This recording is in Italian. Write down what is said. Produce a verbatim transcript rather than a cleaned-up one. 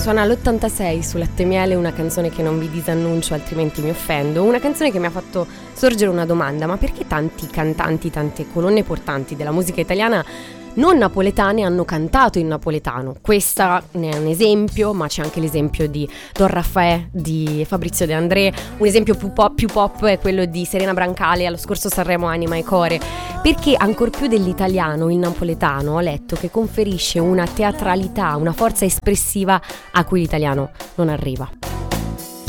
suona all'ottantasei su Latte e Miele, una canzone che non vi disannuncio altrimenti mi offendo, una canzone che mi ha fatto sorgere una domanda: ma perché tanti cantanti, tante colonne portanti della musica italiana non napoletane hanno cantato in napoletano? Questa ne è un esempio, ma c'è anche l'esempio di Don Raffaè, di Fabrizio De André. Un esempio più pop, più pop è quello di Serena Brancale allo scorso Sanremo Anima e Core, perché ancor più dell'italiano il napoletano, ho letto, che conferisce una teatralità, una forza espressiva a cui l'italiano non arriva.